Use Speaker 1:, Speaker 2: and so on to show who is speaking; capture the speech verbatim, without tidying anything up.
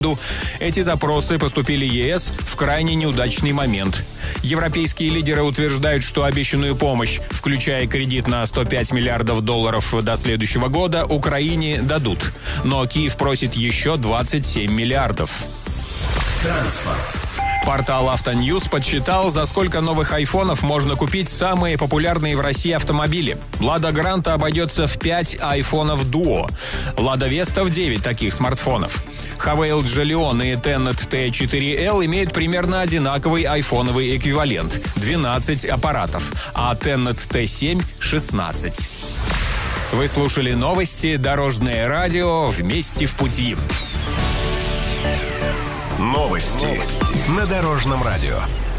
Speaker 1: Эти запросы поступили ЕС в крайне неудачный момент. Европейские лидеры утверждают, что обещанную помощь, включая кредит на сто пять миллиардов долларов до следующего года, Украине дадут. Но Киев просит еще двадцать семь миллиардов.
Speaker 2: Транспорт.
Speaker 1: Портал «Автоньюз» подсчитал, за сколько новых айфонов можно купить самые популярные в России автомобили. «Лада Гранта» обойдется в пять айфонов Duo, «Лада Веста» в девять таких смартфонов. Хавейл Джолион и Tenet ти четыре эл имеют примерно одинаковый айфоновый эквивалент – двенадцать аппаратов, а Tenet ти семь – шестнадцать. Вы слушали новости «Дорожное радио». Вместе в пути.
Speaker 2: Новости на Дорожном радио.